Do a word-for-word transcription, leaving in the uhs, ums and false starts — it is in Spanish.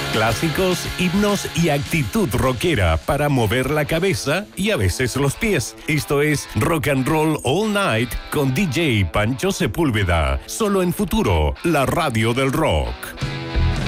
Clásicos, himnos y actitud rockera para mover la cabeza y a veces los pies. Esto es Rock and Roll All Night con D J Pancho Sepúlveda. Solo en Futuro, la radio del rock.